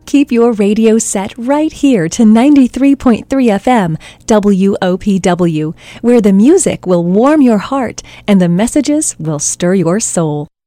Keep your radio set right here to 93.3 FM WOPW, where the music will warm your heart and the messages will stir your soul.